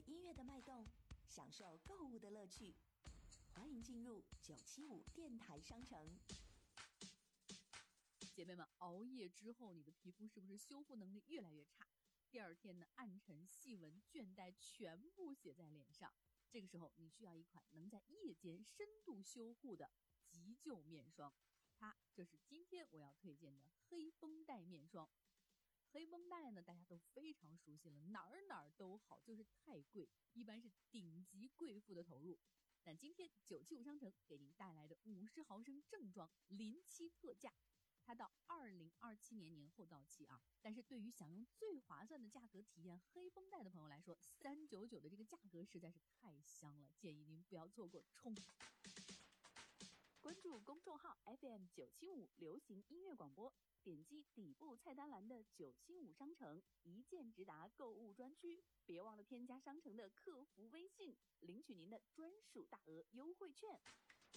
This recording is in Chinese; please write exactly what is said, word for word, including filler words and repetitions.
音乐的脉动，享受购物的乐趣。欢迎进入九七五电台商城。 姐妹们，熬夜之后你的皮肤是不是修复能力越来越差？第二天呢，暗沉、细纹、倦怠全部写在脸上。这个时候你需要一款能在夜间深度修护的急救面霜，它就是今天我要推荐的黑绷带面霜。黑绷带呢，大家都非常熟悉了，哪儿哪儿都好，就是太贵，一般是顶级贵妇的投入。但今天九七五商城给您带来的五十毫升正装临期特价，它到二零二七年年后到期啊，但是对于想用最划算的价格体验黑绷带的朋友来说，三百九十九的这个价格实在是太香了，建议您不要错过，冲！关注公众号 F M 九七五流行音乐广播，点击底部菜单栏的九七五商城，一键直达购物专区，别忘了添加商城的客服微信，领取您的专属大额优惠券。